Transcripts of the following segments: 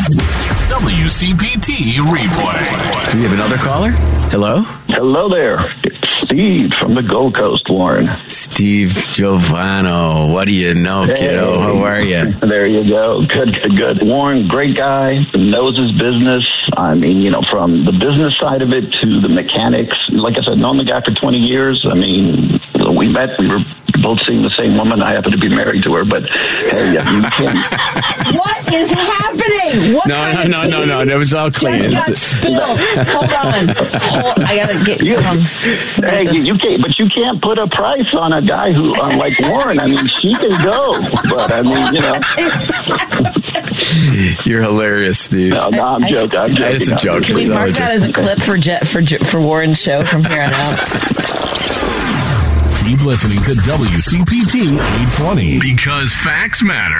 WCPT replay. We have another caller? Hello? Hello there. It's Steve from the Gold Coast, Warren. Steve Giovano. What do you know, kiddo? How are you? There you go. Good. Warren, great guy, knows his business. I mean, from the business side of it to the mechanics. Like I said, known the guy for 20 years. I mean, we met. We were both seeing the same woman. I happen to be married to her, but hey, you can't. What is happening? No. It was all clean. Just got spilled. Hold on. I gotta get you. Hey, you can't. But you can't put a price on a guy who, like Warren. I mean, she can go, but I mean, You're hilarious, Steve. No, I'm joking. It's a joke. Can we mark that as a clip for Warren's show from here on out? Keep listening to WCPT 820 because facts matter.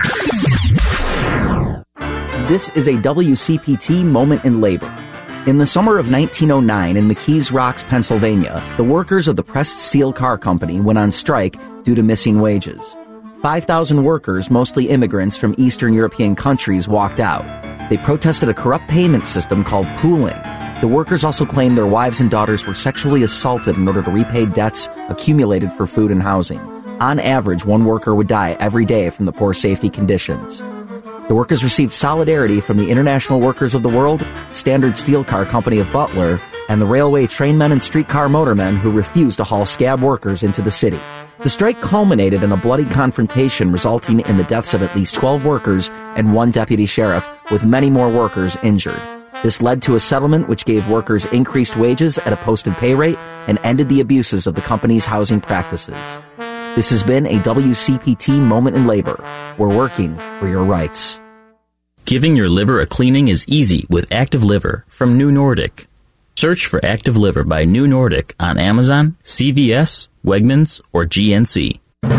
This is a WCPT moment in labor. In the summer of 1909 in McKees Rocks, Pennsylvania, the workers of the Pressed Steel Car Company went on strike due to missing wages. 5,000 workers, mostly immigrants from Eastern European countries, walked out. They protested a corrupt payment system called pooling. The workers also claimed their wives and daughters were sexually assaulted in order to repay debts accumulated for food and housing. On average, one worker would die every day from the poor safety conditions. The workers received solidarity from the International Workers of the World, Standard Steel Car Company of Butler, and the railway trainmen and streetcar motormen who refused to haul scab workers into the city. The strike culminated in a bloody confrontation resulting in the deaths of at least 12 workers and one deputy sheriff, with many more workers injured. This led to a settlement which gave workers increased wages at a posted pay rate and ended the abuses of the company's housing practices. This has been a WCPT moment in labor. We're working for your rights. Giving your liver a cleaning is easy with Active Liver from New Nordic. Search for Active Liver by New Nordic on Amazon, CVS, Wegmans, or GNC.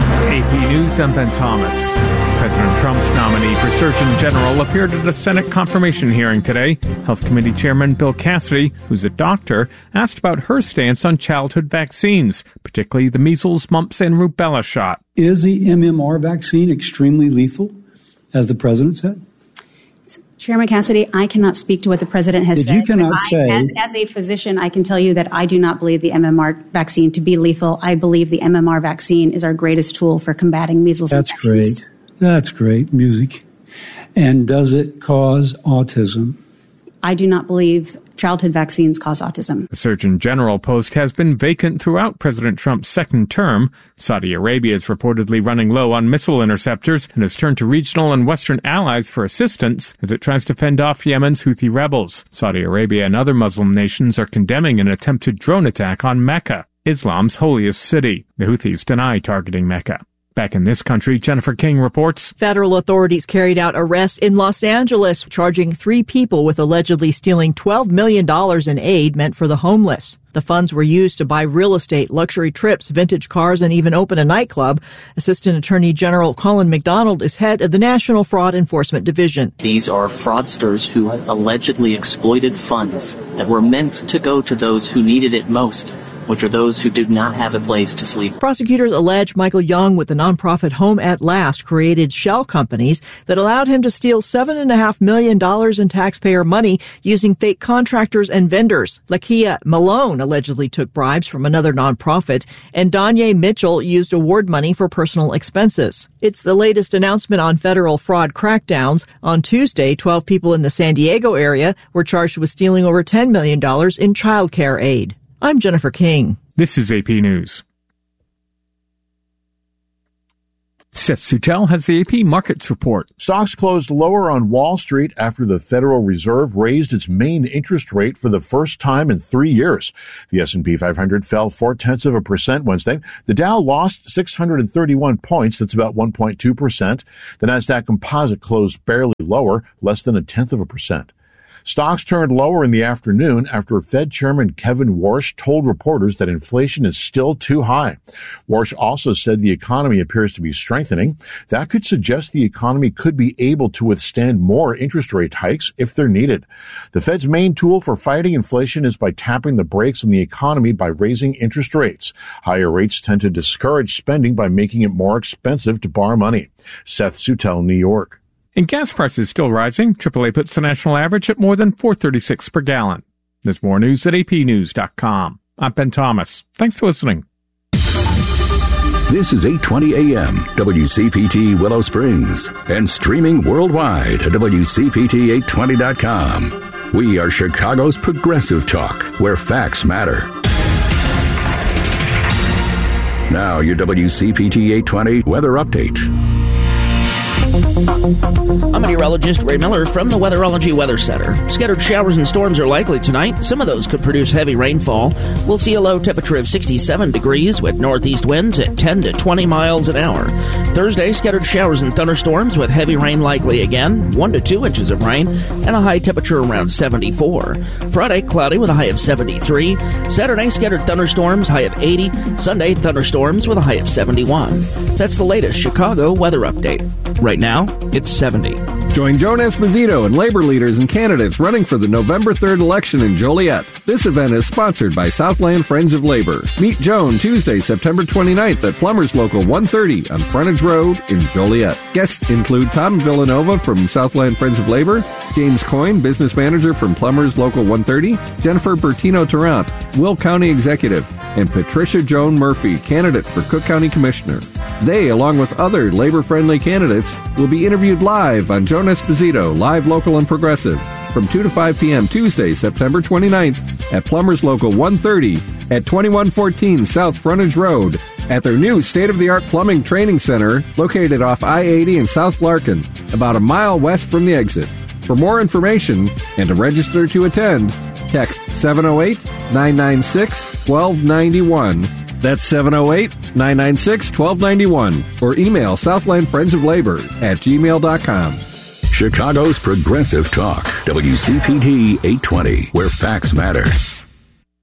AP News, I'm Ben Thomas. President Trump's nominee for Surgeon General appeared at a Senate confirmation hearing today. Health Committee Chairman Bill Cassidy, who's a doctor, asked about her stance on childhood vaccines, particularly the measles, mumps, and rubella shot. Is the MMR vaccine extremely lethal, as the president said? Chairman Cassidy, I cannot speak to what the president has said. You cannot say. As a physician, I can tell you that I do not believe the MMR vaccine to be lethal. I believe the MMR vaccine is our greatest tool for combating measles infections. Great. That's great music. And does it cause autism? I do not believe childhood vaccines cause autism. The Surgeon General post has been vacant throughout President Trump's second term. Saudi Arabia is reportedly running low on missile interceptors and has turned to regional and Western allies for assistance as it tries to fend off Yemen's Houthi rebels. Saudi Arabia and other Muslim nations are condemning an attempted drone attack on Mecca, Islam's holiest city. The Houthis deny targeting Mecca. Back in this country, Jennifer King reports. Federal authorities carried out arrests in Los Angeles, charging 3 people with allegedly stealing $12 million in aid meant for the homeless. The funds were used to buy real estate, luxury trips, vintage cars, and even open a nightclub. Assistant Attorney General Colin McDonald is head of the National Fraud Enforcement Division. These are fraudsters who allegedly exploited funds that were meant to go to those who needed it most, which are those who do not have a place to sleep. Prosecutors allege Michael Young with the nonprofit Home at Last created shell companies that allowed him to steal $7.5 million in taxpayer money using fake contractors and vendors. Lakia Malone allegedly took bribes from another nonprofit, and Danye Mitchell used award money for personal expenses. It's the latest announcement on federal fraud crackdowns. On Tuesday, 12 people in the San Diego area were charged with stealing over $10 million in child care aid. I'm Jennifer King. This is AP News. Seth Sutel has the AP Markets Report. Stocks closed lower on Wall Street after the Federal Reserve raised its main interest rate for the first time in 3 years. The S&P 500 fell 0.4% Wednesday. The Dow lost 631 points. That's about 1.2%. The Nasdaq Composite closed barely lower, less than 0.1%. Stocks turned lower in the afternoon after Fed Chairman Kevin Warsh told reporters that inflation is still too high. Warsh also said the economy appears to be strengthening. That could suggest the economy could be able to withstand more interest rate hikes if they're needed. The Fed's main tool for fighting inflation is by tapping the brakes on the economy by raising interest rates. Higher rates tend to discourage spending by making it more expensive to borrow money. Seth Sutel, New York. And gas prices still rising. AAA puts the national average at more than $4.36 per gallon. There's more news at apnews.com. I'm Ben Thomas. Thanks for listening. This is 820 AM, WCPT Willow Springs, and streaming worldwide at WCPT820.com. We are Chicago's progressive talk, where facts matter. Now, your WCPT 820 weather update. I'm meteorologist Ray Miller from the Weatherology Weather Center. Scattered showers and storms are likely tonight. Some of those could produce heavy rainfall. We'll see a low temperature of 67 degrees with northeast winds at 10 to 20 miles an hour. Thursday, scattered showers and thunderstorms with heavy rain likely again, 1 to 2 inches of rain, and a high temperature around 74. Friday, cloudy with a high of 73. Saturday, scattered thunderstorms, high of 80. Sunday, thunderstorms with a high of 71. That's the latest Chicago weather update. Right now, it's 70. Join Joan Esposito and labor leaders and candidates running for the November 3rd election in Joliet. This event is sponsored by Southland Friends of Labor. Meet Joan Tuesday, September 29th at Plumbers Local 130 on Frontage Road in Joliet. Guests include Tom Villanova from Southland Friends of Labor, James Coyne, business manager from Plumbers Local 130, Jennifer Bertino-Tarrant, Will County Executive, and Patricia Joan Murphy, candidate for Cook County Commissioner. They, along with other labor-friendly candidates, will be interviewed live on Joan Esposito, Live, Local, and Progressive, from 2 to 5 p.m. Tuesday, September 29th at Plumbers Local 130 at 2114 South Frontage Road at their new state-of-the-art plumbing training center located off I-80 in South Larkin, about a mile west from the exit. For more information and to register to attend, text 708-996-1291. That's 708-996-1291. Or email Southland Friends of Labor at gmail.com. Chicago's progressive talk, WCPT 820, where facts matter.